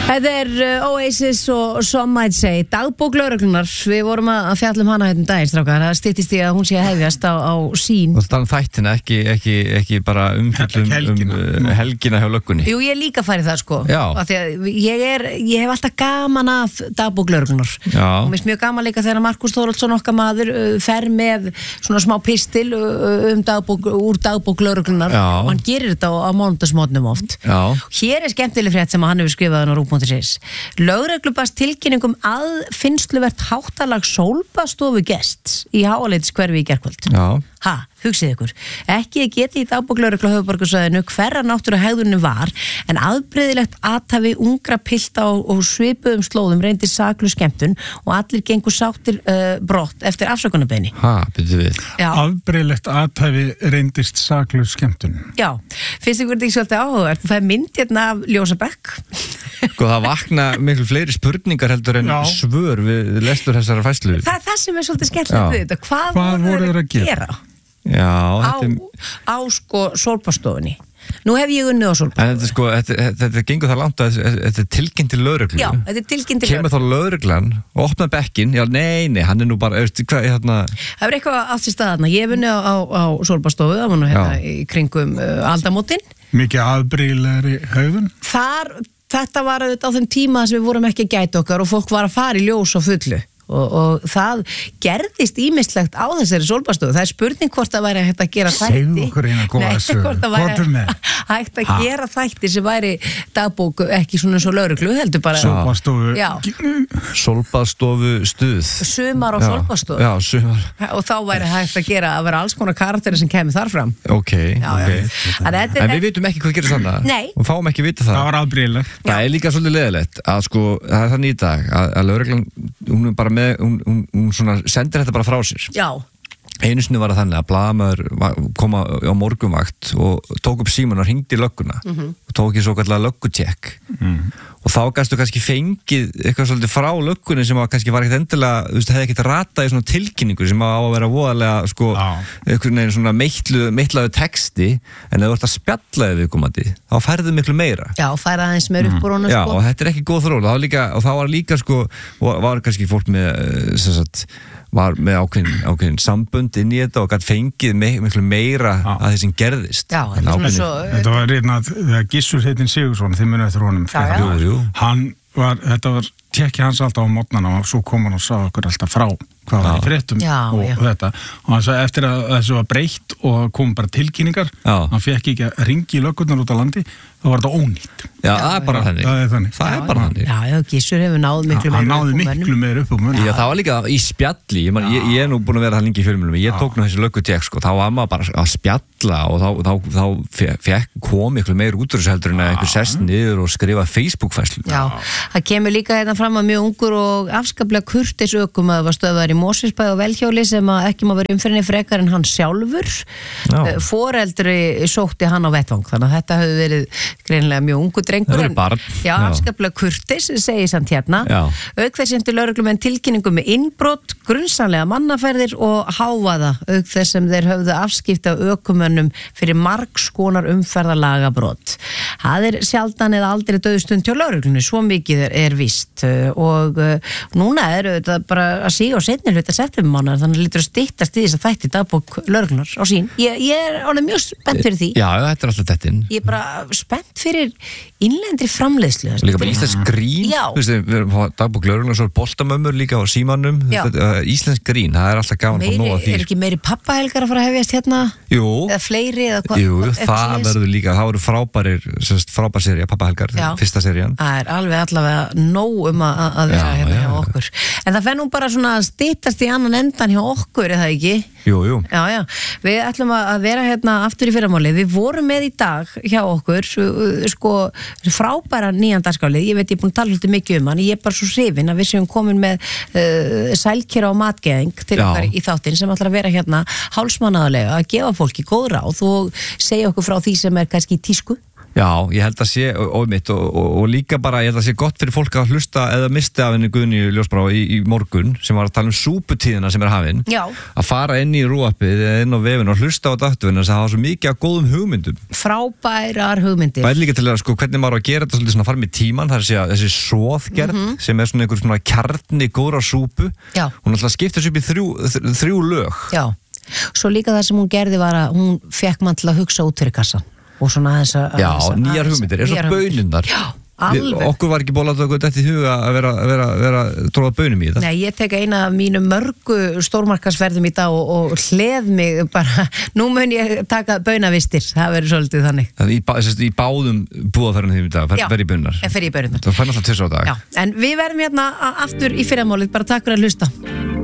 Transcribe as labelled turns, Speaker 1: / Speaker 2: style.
Speaker 1: Þetta Oasis og Some Might Say, dagbók lögreglunar. Við vorum að fjalla hana hérna daginn, strákar. Það styttist í að hún sé að hefjast á sín.
Speaker 2: Og það þættina, ekki bara helgina hjá löggunni.
Speaker 1: Jú, ég líka farið það, sko.
Speaker 2: Já.
Speaker 1: Af því að ég hef alltaf gaman af dagbók lögreglunar.
Speaker 2: Já.
Speaker 1: Og mér finnst mjög gaman líka þegar Markus Þórhallsson okkar maður fer með svona smá pistil úr dagbók lögreglunar.
Speaker 2: Já.
Speaker 1: Og hann gerir þetta á mánudagsmorgnum oft.
Speaker 2: Já.
Speaker 1: Hér skemmtileg frétt sem hann hefur skrifað á RÚV.is. Lögreglu barst tilkynningum aðfinnsluvert háttalag sólbaðstofu gests í Háaleitis-hverfi í gærkvöld.
Speaker 2: Já.
Speaker 1: Hugsið ykkur. Ekki geti í dagbók lögreglu á höfuðborgarsvæðinu hverra náttúru hegðunin var, en afbrigðilegt athæfi ungra pilta og svipuðum slóðum reyndi saklu skemmtun og allir gengur sáttir brott eftir afsökunarbeiðni.
Speaker 2: Byrju við.
Speaker 1: Já.
Speaker 3: Afbrigðilegt athæfi reyndist saklu skemmtun.
Speaker 1: Já. Finnst ykkur þetta ekki svolítið áhugavert? Það mynd hérna af Ljósabekk.
Speaker 2: Sko, það vakna miklu fleiri spurningar heldur en svör við lestur þessara fæslu.
Speaker 1: Það er það sem er svolítið skemmtilegt við þetta. Hvað voru þeir að gera?
Speaker 2: Já,
Speaker 1: á sko sólbaðstofunni. Nú hef ég unnið á sólbaðstofunni.
Speaker 2: En þetta sko, þetta gengur það langt að þetta er tilkynnt til lögreglu.
Speaker 1: Já, þetta er tilkynnt til lögreglu.
Speaker 2: Kemur þá lögreglan og opnar bekkinn, já nei, hann er nú bara, hvað, hérna... Það
Speaker 1: er eitthvað átt sér stað þarna. Ég hef unnið á sólbaðstofu, það var nú hérna í kringum aldamótin.
Speaker 3: Mikið afbrigðilegri hegðun?
Speaker 1: Þetta var auðvitað á þeim tíma sem við vorum ekki að gæta okkar og fólk var að fara í ljós og fullu. Og það gerðist ýmislegt á þessari sólbaðstofu. Það er spurning hvort það væri hægt að gera þætti.
Speaker 3: Segðu okkur eina góða þessu.
Speaker 1: Hvort það væri hægt að gera þætti sem væri dagbók ekki svona svo lögreglu, heldur bara
Speaker 2: sólbaðstofu stuð.
Speaker 1: Sumar á sólbaðstofu.
Speaker 2: Já, sumar.
Speaker 1: Og þá væri hægt að gera að vera alls konar karakteri sem kemur þar fram.
Speaker 2: Ok. En við vitum ekki hvað gerir svona.
Speaker 1: Nei.
Speaker 2: Og fáum ekki vita það.
Speaker 3: Það var afbrigðilegt.
Speaker 2: Það er líka svolítið leiðilegt að sko, það er þannig í dag að lögreglan, hún er bara hún svona sendir þetta bara frá sér.
Speaker 1: Já.
Speaker 2: Einu sinni var það þannig að blaðamaður kom á morgunvakt og tók upp símann og hringdi í lögguna og tók í svo kallar löggutjekk og þá gæstu kannski fengið eitthvað svolítið frá löggunni sem kannski var ekkert endilega, þú veist, hefði ekkert ratað í svona tilkynningu sem á að vera voðalega sko, einhvern veginn svona meitlaðu texti, en ef þú ert að spjalla við viðkomandi, þá færðu miklu meira.
Speaker 1: Já, færa aðeins meir upp úr honum
Speaker 2: Já,
Speaker 1: sko.
Speaker 2: og þetta er ekki góð þróun, og þá var líka sko, var kannski fólk með sem sagt var með ákveðin sambönd inn í þetta og gætt fengið miklu meira að því sem gerðist.
Speaker 1: Já,
Speaker 3: þetta var reyna þegar Gissur heitin Sigursson, þið munið eftir honum. Þetta var tjekki hans alltaf á morgnana og svo kom hann og sá okkur alltaf frá hvað var í fréttum og þetta. Og hann sagði eftir að þessu var breytt og kom bara tilkynningar, hann fekk ekki að ringi í löggurnar út á landi, þá var þetta ónýtt.
Speaker 2: Já, það er bara þannig. Það er bara þannig.
Speaker 1: Já, Gissur hefur náð miklu meira upp á mönnum.
Speaker 3: Hann náði miklu meira upp á mönnum.
Speaker 2: Já, það var líka í spjalli, ég er nú búin að vera það lengi í fjölmiðlum, ég tók nú þessi löggutjekk, sko, þá var maður bara að spjalla og þá kom miklu meira út úr þessu heldur en að einhver sest niður og skrifa Facebook-færslu.
Speaker 1: Já, það kemur líka hérna fram að mjög ungur og afskaplega kurteis ökumaður var stöðvaður í Mosfellsbæ og Velhjóli sem ekki má vera umferðinni frekar en hann sjálfur. Foreldri sótti hann á vettvang, þannig að þetta hefur verið greinilega mjög ungu drengur. Já, afskaplega kurteis, segir samt hérna. Auk þess sendi lögreglumenn tilkynningu með innbrot, grunnsamlega mannaferðir og hávaða, auk þess sem þeir höfðu afskipti af ökumönnum fyrir margskonar umferðarlagabrot. Það er sjaldan eða aldrei dauðstund hjá lögreglunni, svo mikið er víst og núna þetta bara að síga á seinni hluta septembermánaðar, þannig að lítur að styttast í þess að þætti dagbók lögreglunar á sín. Ég er alveg mjög spennt fyrir því.
Speaker 2: Já, þetta er alltaf þetta inn.
Speaker 1: Ég er bara spennt fyrir innlendri framleiðslu.
Speaker 2: Líka bara íslensk grín, við erum á dagbók lögreglunar, svo er boltamömmur líka á símanum, íslensk grín, það er alltaf gaman að nóga því.
Speaker 1: Er ekki meiri pappahelgar að fara að hefjast hérna?
Speaker 2: Jú.
Speaker 1: Eða fleiri eða hvað?
Speaker 2: Jú, það verður líka, það voru frábær sería, pappahelgar, fyrsta serían.
Speaker 1: Það er alveg allavega nóg að vera hérna hjá okkur. En það fer nú bara svona að styttast í annan endan hjá okkur, er það ekki?
Speaker 2: Jú.
Speaker 1: Já. Við ætlum að vera hérna aftur í fyrramáli. Við vorum með í dag hjá okkur, sko, frábæra nýjan dagskrálið. Ég veit, ég er búin að tala hluti mikið hann. Ég er bara svo hrifin að við séum komin með sælkera og matgeðing til okkar í þáttinn sem ætlar að vera hérna hálfsmánaðarlega að gefa fólki góð ráð og segja okkur frá því sem er kannski í tísku.
Speaker 2: Já, ég held að sé og líka bara, ég held að sé gott fyrir fólk að hlusta eða misti af henni Guðnýju Ljósbrá í morgun, sem var að tala súputíðina sem hafin, að fara inn í RÚV-appið eða inn á vefinn og hlusta á dáttuvinna þess að hafa svo mikið af góðum hugmyndum.
Speaker 1: Frábærar hugmyndir.
Speaker 2: Bæði líka til að hvernig maður á að gera þetta svolítið svona fara með tíman, það er þessi soðgerð sem svona einhver svona kjarni góðra súpu. Hún alltaf skiptir upp í þrjú lög.
Speaker 1: Já, svo líka það sem hún gerði var að hún fekk mann til að hugsa út fyrir kassan. Og svona
Speaker 2: nýjar hugmyndir, eins og bönundar.
Speaker 1: Já, alveg.
Speaker 2: Okkur var ekki bólað okkur þetta í huga að vera tróða bönum í þetta.
Speaker 1: Nei, ég tek eina af mínu mörgu stórmarkaðsferðum í dag og hleð mig bara, nú mun ég taka bönavistir, það verður svolítið þannig.
Speaker 2: Í báðum búðaferðum í dag, fer í bönunar.
Speaker 1: Já, fer í bönunar.
Speaker 2: Það fær náttúrulega 2 á dag.
Speaker 1: Já, en við verðum hérna aftur í fyrramálið, bara takk fyrir að hlusta.